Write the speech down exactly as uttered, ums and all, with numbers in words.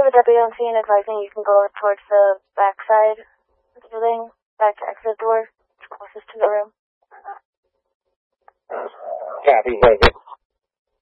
a deputy on scene advising you can go towards the back side of the building, back to exit door, closest to the room. Copy, thank you.